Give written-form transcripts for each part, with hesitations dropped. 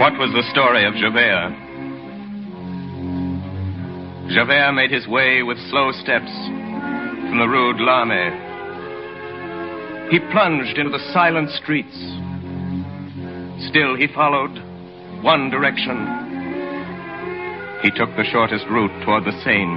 What was the story of Javert? Javert made his way with slow steps from the Rue de l'Armée. He plunged into the silent streets. Still he followed one direction. He took the shortest route toward the Seine.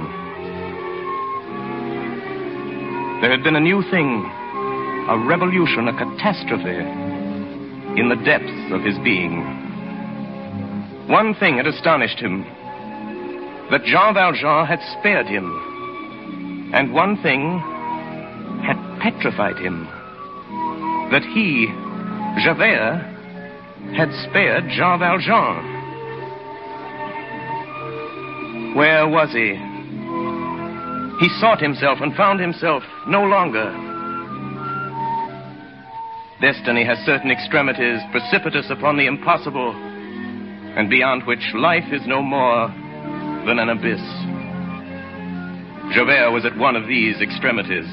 There had been a new thing, a revolution, a catastrophe in the depths of his being. One thing had astonished him, that Jean Valjean had spared him. And one thing had petrified him, that he, Javert, had spared Jean Valjean. Where was he? He sought himself and found himself no longer. Destiny has certain extremities precipitous upon the impossible, and beyond which life is no more than an abyss. Javert was at one of these extremities.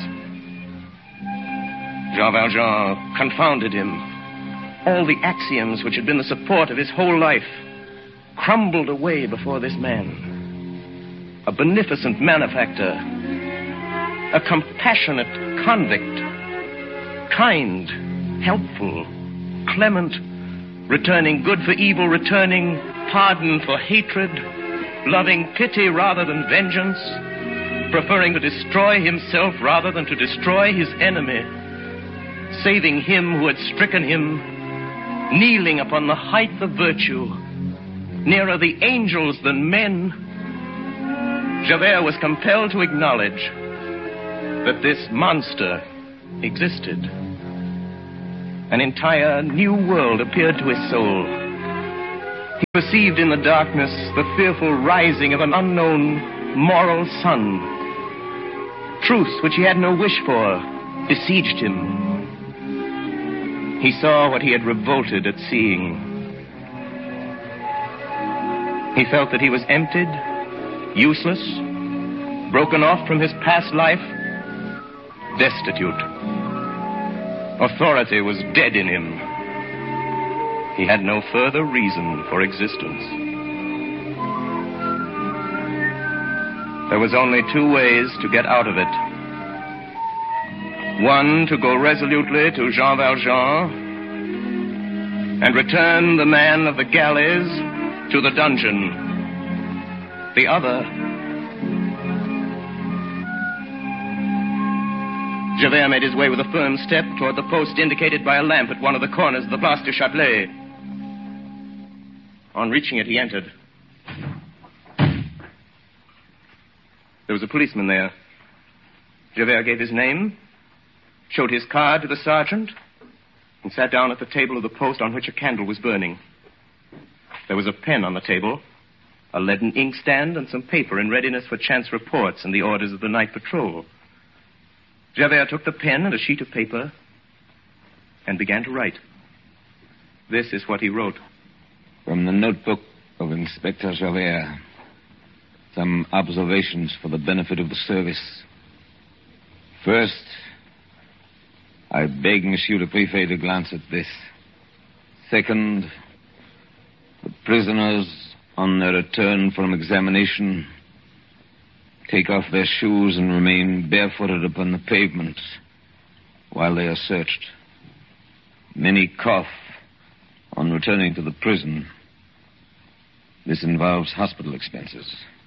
Jean Valjean confounded him. All the axioms which had been the support of his whole life crumbled away before this man. A beneficent malefactor, a compassionate convict, kind, helpful, clement, returning good for evil, returning pardon for hatred, loving pity rather than vengeance, preferring to destroy himself rather than to destroy his enemy, saving him who had stricken him, kneeling upon the height of virtue, nearer the angels than men. Javert was compelled to acknowledge that this monster existed. An entire new world appeared to his soul. He perceived in the darkness the fearful rising of an unknown moral sun. Truths which he had no wish for besieged him. He saw what he had revolted at seeing. He felt that he was emptied, useless, broken off from his past life, destitute. Authority was dead in him. He had no further reason for existence. There was only two ways to get out of it. One, to go resolutely to Jean Valjean and return the man of the galleys to the dungeon. The other, Javert made his way with a firm step toward the post indicated by a lamp at one of the corners of the Place du Châtelet. On reaching it, he entered. There was a policeman there. Javert gave his name, showed his card to the sergeant, and sat down at the table of the post on which a candle was burning. There was a pen on the table, a leaden inkstand, and some paper in readiness for chance reports and the orders of the night patrol. Javert took the pen and a sheet of paper and began to write. This is what he wrote. From the notebook of Inspector Javert, some observations for the benefit of the service. First, I beg Monsieur le Préfet to glance at this. Second, the prisoners, on their return from examination, take off their shoes and remain barefooted upon the pavement while they are searched. Many cough on returning to the prison. This involves hospital expenses.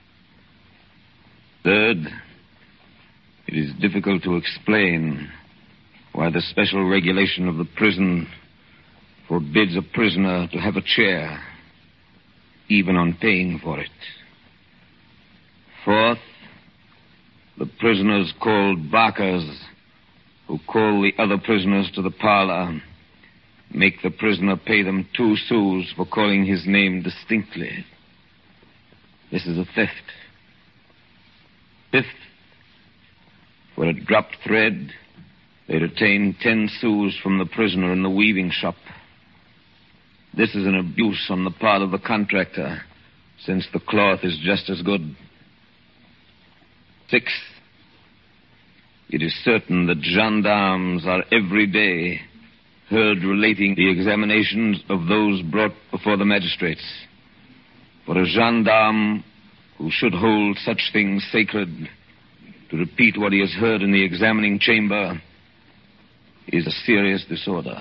Third, it is difficult to explain why the special regulation of the prison forbids a prisoner to have a chair, even on paying for it. Fourth, the prisoners called barkers, who call the other prisoners to the parlor, make the prisoner pay them 2 sous for calling his name distinctly. This is a theft. Fifth, for a dropped thread, they retain 10 sous from the prisoner in the weaving shop. This is an abuse on the part of the contractor, since the cloth is just as good. Sixth, it is certain that gendarmes are every day heard relating the examinations of those brought before before the magistrates. For a gendarme who should hold such things sacred to repeat what he has heard in the examining chamber is a serious disorder.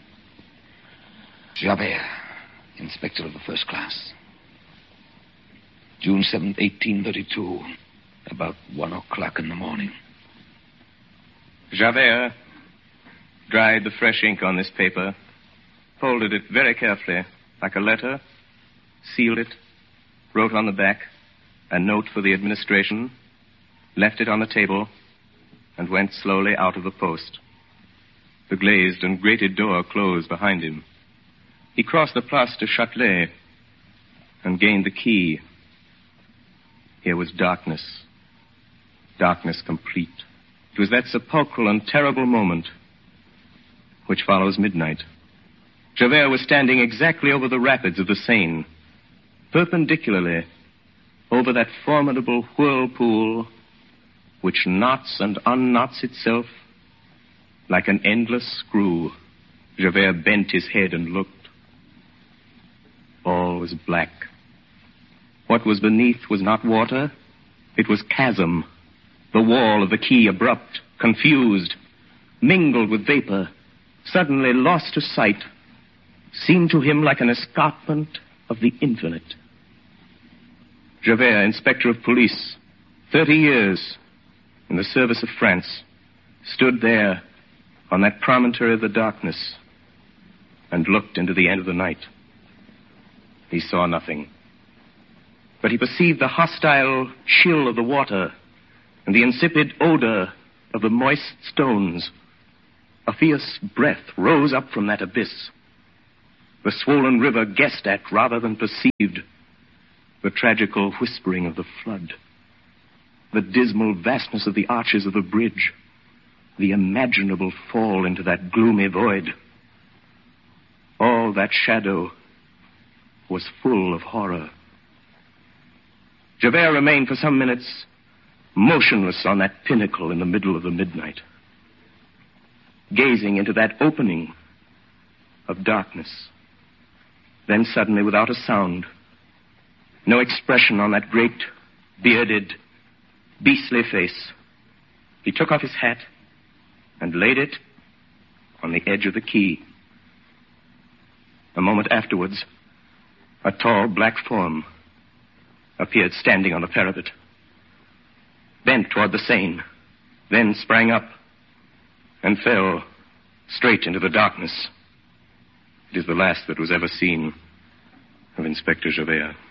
Javert, Inspector of the First Class. June 7th, 1832, about 1 o'clock in the morning. Javert dried the fresh ink on this paper, folded it very carefully, like a letter, sealed it, wrote on the back a note for the administration, left it on the table, and went slowly out of the post. The glazed and grated door closed behind him. He crossed the Place du Châtelet and gained the quay. Here was darkness. Darkness complete. It was that sepulchral and terrible moment which follows midnight. Javert was standing exactly over the rapids of the Seine, perpendicularly over that formidable whirlpool which knots and unknots itself like an endless screw. Javert bent his head and looked. All was black. What was beneath was not water. It was chasm. The wall of the quay, abrupt, confused, mingled with vapor, suddenly lost to sight, seemed to him like an escarpment of the infinite. Javert, Inspector of Police, 30 years in the service of France, stood there on that promontory of the darkness and looked into the end of the night. He saw nothing, but he perceived the hostile chill of the water and the insipid odor of the moist stones. A fierce breath rose up from that abyss. The swollen river guessed at rather than perceived the tragical whispering of the flood, the dismal vastness of the arches of the bridge, the imaginable fall into that gloomy void. All that shadow was full of horror. Javert remained for some minutes motionless on that pinnacle in the middle of the midnight, gazing into that opening of darkness. Then suddenly, without a sound, no expression on that great, bearded, beastly face, he took off his hat and laid it on the edge of the quay. A moment afterwards, a tall black form appeared standing on the parapet, bent toward the Seine, then sprang up and fell straight into the darkness. It is the last that was ever seen of Inspector Javert.